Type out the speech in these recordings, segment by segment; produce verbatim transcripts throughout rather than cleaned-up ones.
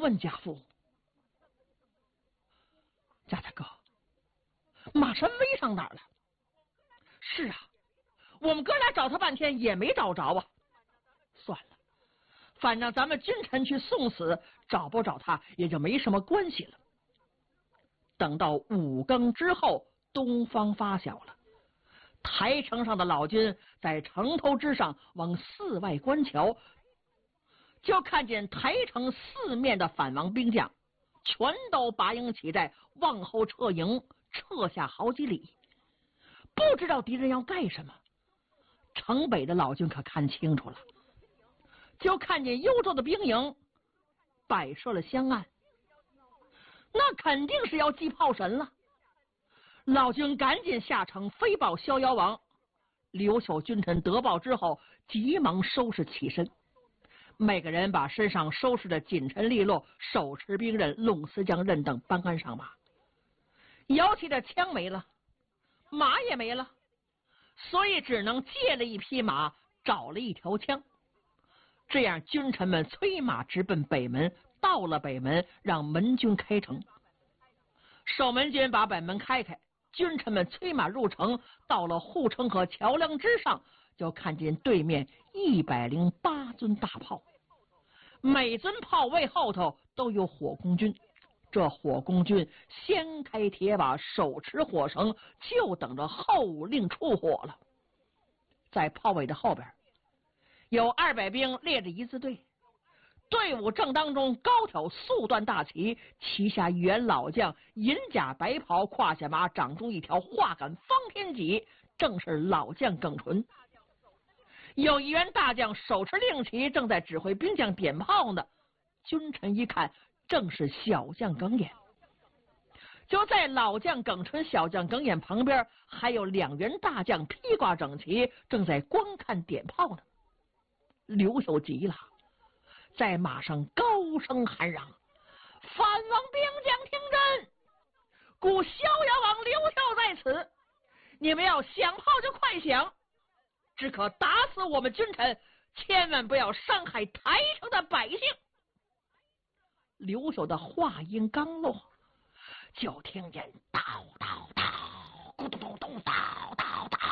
问家父：“家大哥，马神威上哪儿了？”“是啊，我们哥俩找他半天也没找着啊。算了，反正咱们君臣去送死，找不着他也就没什么关系了。”等到五更之后，东方发晓了，台城上的老军在城头之上往寺外观瞧，就看见台城四面的反王兵将全都拔营起寨，往后撤营，撤下好几里，不知道敌人要干什么。城北的老军可看清楚了，就看见幽州的兵营摆设了香案，那肯定是要祭炮神了。老军赶紧下城飞报逍遥王。刘秀君臣得报之后，急忙收拾起身，每个人把身上收拾的紧陈利落，手持兵刃、弄丝将刃等搬鞍上马。摇旗的枪没了，马也没了，所以只能借了一匹马，找了一条枪。这样君臣们催马直奔北门，到了北门，让门军开城。守门军把北门开开，君臣们催马入城，到了护城河桥梁之上，就看见对面一百零八尊大炮，每尊炮位后头都有火攻军。这火攻军掀开铁把，手持火绳，就等着后令出火了。在炮位的后边有二百兵列着一字队，队伍正当中高挑素缎大旗，旗下一员老将银甲白袍，胯下马，掌中一条画杆方天戟，正是老将耿纯。有一员大将手持令旗，正在指挥兵将点炮呢。君臣一看，正是小将耿眼。就在老将耿纯、小将耿眼旁边，还有两员大将披挂整齐，正在观看点炮呢。刘秀急了，在马上高声喊嚷：“反王兵将听真！故逍遥王刘秀在此，你们要响炮就快响，只可打死我们君臣，千万不要伤害台城的百姓。”刘秀的话音刚落，就听见叨叨叨，咕咚咚咚，叨叨叨。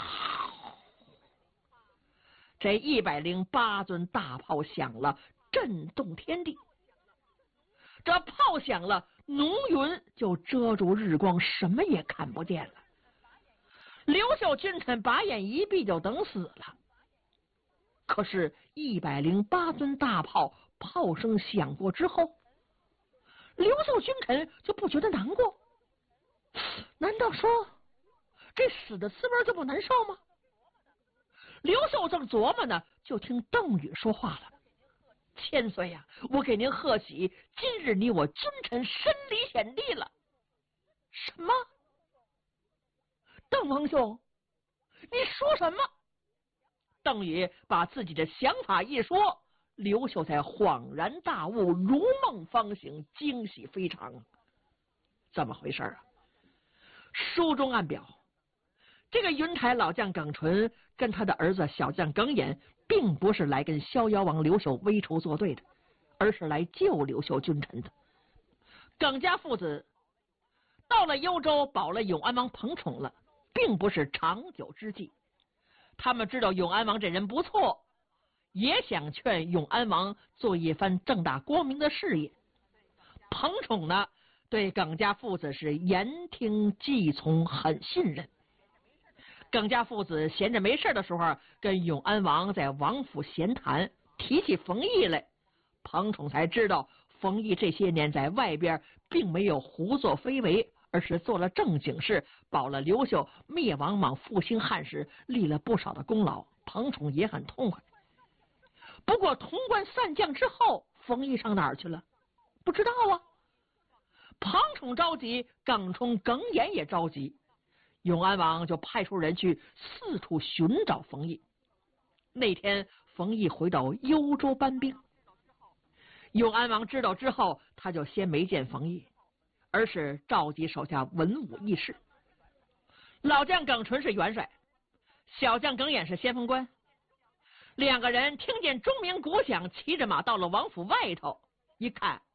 这一百零八尊大炮响了，震动天地。这炮响了，浓云就遮住日光，什么也看不见了。刘秀君臣把眼一闭，就等死了。可是，一百零八尊大炮炮声响过之后，刘秀君臣就不觉得难过？难道说这死的滋味就不难受吗？刘秀正琢磨呢，就听邓禹说话了：“千岁呀、啊，我给您贺喜，今日你我君臣身离险地了。”什么？邓王兄，你说什么？邓禹把自己的想法一说，刘秀才恍然大悟，如梦方醒，惊喜非常。怎么回事啊？书中暗表，这个云台老将耿纯跟他的儿子小将耿眼，并不是来跟逍遥王刘秀为仇作对的，而是来救刘秀君臣的。耿家父子到了幽州，保了永安王彭宠了，并不是长久之计。他们知道永安王这人不错，也想劝永安王做一番正大光明的事业。彭宠呢，对耿家父子是言听计从，很信任。耿家父子闲着没事的时候，跟永安王在王府闲谈，提起冯异来，彭宠才知道冯异这些年在外边并没有胡作非为，而是做了正经事，保了刘秀灭王莽，复兴汉室，立了不少的功劳。彭宠也很痛快。不过潼关散将之后，冯异上哪儿去了？不知道啊。彭宠着急，耿冲、耿眼也着急，永安王就派出人去四处寻找冯异。那天冯异回到幽州搬兵，永安王知道之后，他就先没见冯异，而是召集手下文武议事。老将耿纯是元帅，小将耿眼是先锋官。两个人听见钟鸣鼓响，骑着马到了王府外头，一看